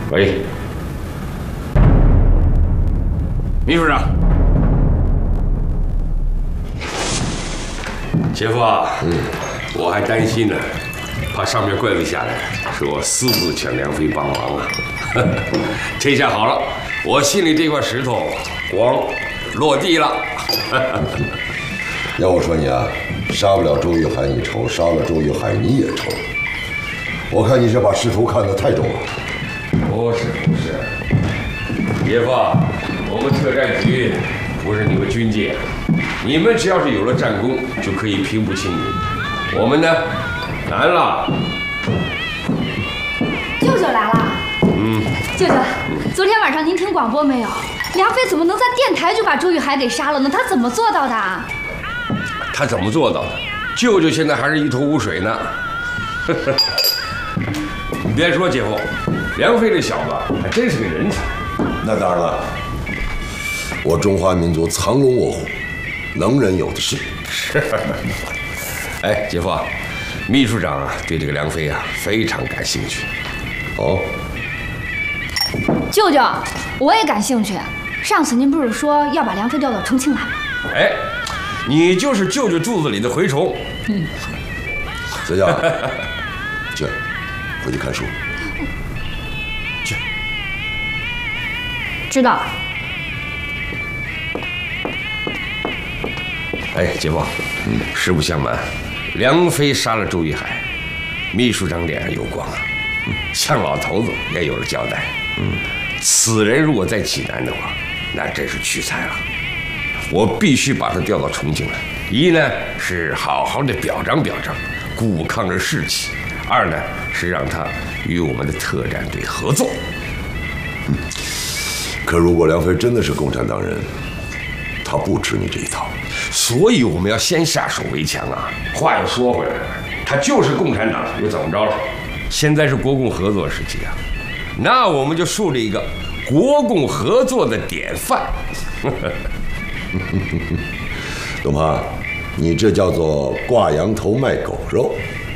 喂，秘书长，姐夫啊，我还担心呢，怕上面怪罪下来，说我私自抢梁飞帮忙啊。这下好了，我心里这块石头光落地了。 要我说你啊，杀不了周玉海你愁，杀了周玉海你也愁。我看你是把仕途看得太重了。 不是，姐夫，我们特战局不是你们军界，你们只要是有了战功，就可以平步青云。我们呢，难了。 舅舅来了。舅舅，昨天晚上您听广播没有？梁飞怎么能在电台就把周玉海给杀了呢？他怎么做到的？ 他怎么做到的？舅舅现在还是一头雾水呢。你别说，姐夫，梁飞这小子还真是个人才。 那当然了，我中华民族藏龙卧虎，能人有的是。 是。哎，姐夫，秘书长啊，对这个梁飞啊非常感兴趣。 哦。 舅舅，我也感兴趣。上次您不是说要把梁飞调到重庆来吗？ 哎，你就是舅舅肚子里的蛔虫。 子佳，去，回去看书。去。 知道。 哎，姐夫，实不相瞒，梁飞杀了周玉海，秘书长脸上有光啊，向老头子也有了交代。此人如果在济南的话，那真是屈才了。我必须把他调到重庆来。一呢是好好的表彰表彰，鼓舞抗日士气；二呢是让他与我们的特战队合作。 可如果梁飞真的是共产党人，他不吃你这一套。 所以我们要先下手为强啊！话又说回来了，他就是共产党，又怎么着了？现在是国共合作时期啊，那我们就树立一个国共合作的典范。 董胖，你这叫做挂羊头卖狗肉。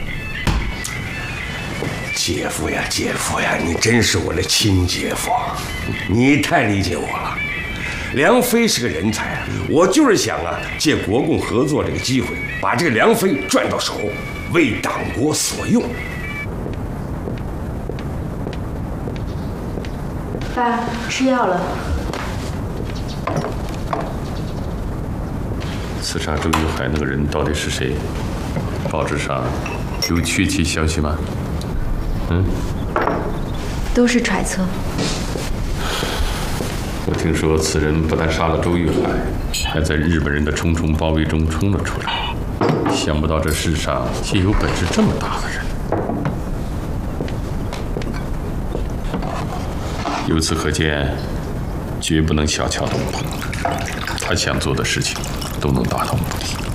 姐夫呀，姐夫呀，你真是我的亲姐夫，你太理解我了。梁飞是个人才啊，我就是想啊，借国共合作这个机会，把这个梁飞赚到手，为党国所用。 爸，吃药了。 刺杀周玉海那个人到底是谁？报纸上有确切消息吗？ 都是揣测。 我听说此人不但杀了周玉海，还在日本人的重重包围中冲了出来。想不到这世上竟有本事这么大的人。由此可见，绝不能小瞧董鹏，他想做的事情都能达到目的。